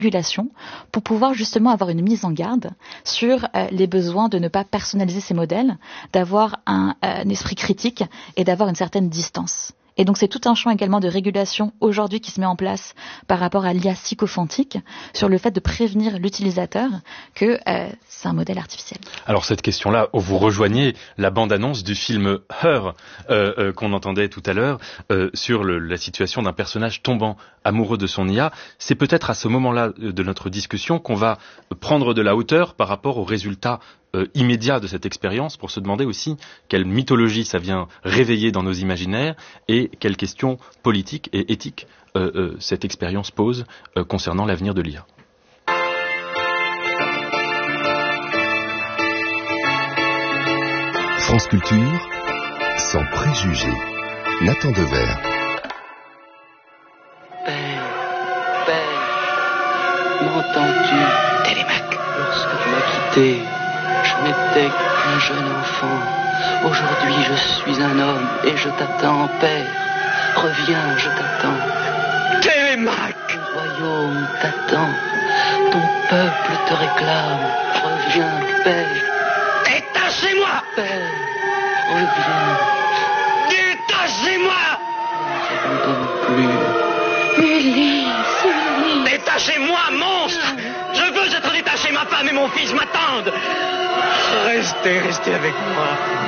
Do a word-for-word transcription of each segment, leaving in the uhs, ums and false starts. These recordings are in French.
régulation pour pouvoir justement avoir une mise en garde sur euh, les besoins de ne pas personnaliser ces modèles, d'avoir un, euh, un esprit critique et d'avoir une certaine distance. Et donc c'est tout un champ également de régulation aujourd'hui qui se met en place par rapport à l'I A sycophantique sur le fait de prévenir l'utilisateur que euh, c'est un modèle artificiel. Alors cette question-là, vous rejoignez la bande-annonce du film Her euh, euh, qu'on entendait tout à l'heure euh, sur le, la situation d'un personnage tombant amoureux de son I A. C'est peut-être à ce moment-là de notre discussion qu'on va prendre de la hauteur par rapport aux résultats Euh, immédiat de cette expérience pour se demander aussi quelle mythologie ça vient réveiller dans nos imaginaires et quelles questions politiques et éthiques euh, euh, cette expérience pose euh, concernant l'avenir de l'I A. France Culture, sans préjugés. Nathan Dever. Père, Père, m'entends-tu? Télémac. Lorsque tu m'as quitté, je n'étais qu'un jeune enfant. Aujourd'hui, je suis un homme et je t'attends, Père. Reviens, je t'attends. Télémac! Ton royaume t'attend. Ton peuple te réclame. Reviens, Père. Détachez-moi! Père, reviens. Détachez-moi! Ne t'abandonne plus. Ulysse, Ulysse. Détachez-moi, monstre! Je veux être détaché, ma femme et mon fils m'attendent. Restez, restez avec moi.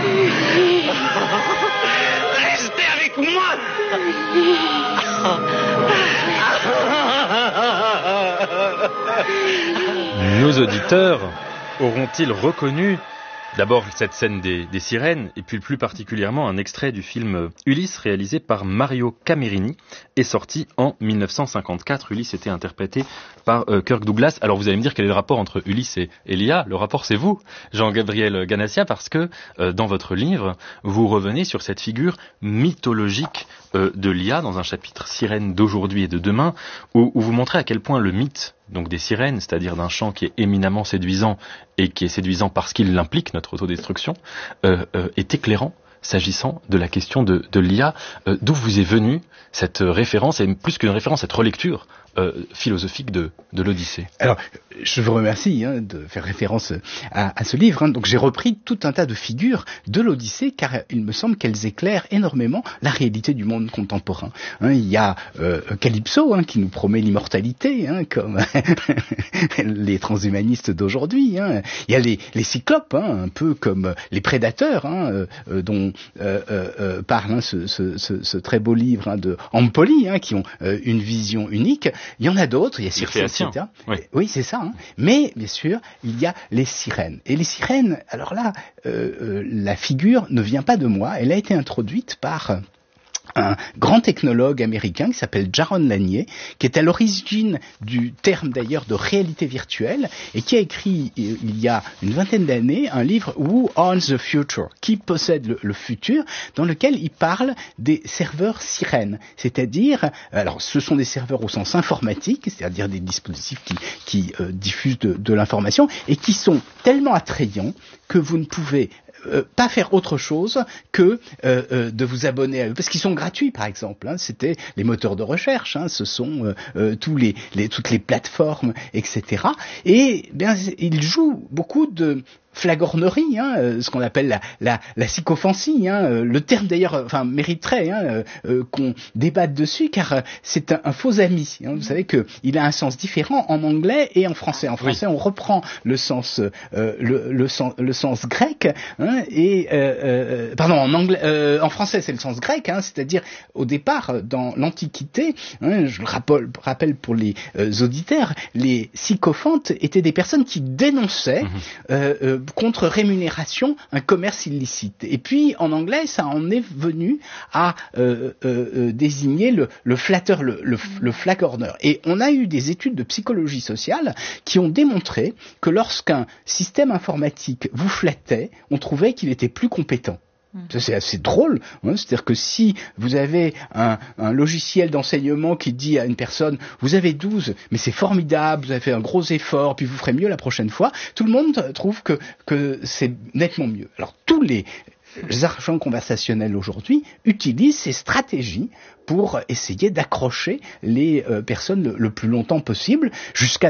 Restez avec moi. Nos auditeurs auront-ils reconnu d'abord cette scène des, des sirènes et puis plus particulièrement un extrait du film Ulysse réalisé par Mario Camerini et sorti en dix-neuf cent cinquante-quatre. Ulysse était interprété par euh, Kirk Douglas. Alors vous allez me dire quel est le rapport entre Ulysse et, et l'I A. Le rapport c'est vous, Jean-Gabriel Ganassia, parce que euh, dans votre livre, vous revenez sur cette figure mythologique euh, de l'I A dans un chapitre Sirènes d'aujourd'hui et de demain où, où vous montrez à quel point le mythe donc des sirènes, c'est-à-dire d'un chant qui est éminemment séduisant et qui est séduisant parce qu'il implique notre autodestruction, euh, euh, est éclairant s'agissant de la question de, de l'I A. Euh, d'où vous est venue cette référence, et plus qu'une référence, cette relecture euh, philosophique de, de l'Odyssée? Alors, je vous remercie hein, de faire référence à, à ce livre. Hein. Donc, j'ai repris tout un tas de figures de l'Odyssée, car il me semble qu'elles éclairent énormément la réalité du monde contemporain. Hein, il y a euh, Calypso, hein, qui nous promet l'immortalité, hein, comme les transhumanistes d'aujourd'hui. Hein. Il y a les, les cyclopes, hein, un peu comme les prédateurs, hein, euh, dont euh, euh, parle hein, ce, ce, ce, ce très beau livre hein, de Ampoli, hein, qui ont euh, une vision unique. Il y en a d'autres, il y a Circé, et cetera. Oui, oui c'est ça. Hein. Mais, bien sûr, il y a les sirènes. Et les sirènes, alors là, euh, euh, la figure ne vient pas de moi. Elle a été introduite par un grand technologue américain qui s'appelle Jaron Lanier, qui est à l'origine du terme d'ailleurs de réalité virtuelle et qui a écrit il y a une vingtaine d'années un livre Who Owns the Future, qui possède le, le futur, dans lequel il parle des serveurs sirènes, c'est-à-dire, alors ce sont des serveurs au sens informatique, c'est-à-dire des dispositifs qui, qui euh, diffusent de, de l'information et qui sont tellement attrayants que vous ne pouvez Euh, pas faire autre chose que euh, euh, de vous abonner à eux, parce qu'ils sont gratuits, par exemple. Hein, c'était les moteurs de recherche, hein, ce sont euh, euh, tous les, les, toutes les plateformes, et cetera. Et bien, ils jouent beaucoup de flagornerie, hein, ce qu'on appelle la, la, la sycophantie. Hein, le terme d'ailleurs, enfin mériterait hein, euh, qu'on débatte dessus, car c'est un, un faux ami. Hein, vous savez que il a un sens différent en anglais et en français. En français, oui. On reprend le sens, euh, le, le sens, le sens grec, hein, et euh, euh, pardon, en anglais, euh, en français, c'est le sens grec, hein, c'est-à-dire au départ dans l'Antiquité. Hein, je le rappelle, rappelle pour les euh, auditeurs, les sycophantes étaient des personnes qui dénonçaient. Mmh. Euh, euh, contre rémunération un commerce illicite. Et puis en anglais, ça en est venu à euh, euh, désigner le, le flatteur, le, le, le flagorneur. Et on a eu des études de psychologie sociale qui ont démontré que lorsqu'un système informatique vous flattait, on trouvait qu'il était plus compétent. Ça, c'est assez drôle, hein, c'est-à-dire que si vous avez un, un logiciel d'enseignement qui dit à une personne « vous avez douze, mais c'est formidable, vous avez fait un gros effort, puis vous ferez mieux la prochaine fois », tout le monde trouve que, que c'est nettement mieux. Alors tous les agents conversationnels aujourd'hui utilisent ces stratégies pour essayer d'accrocher les euh, personnes le, le plus longtemps possible, jusqu'à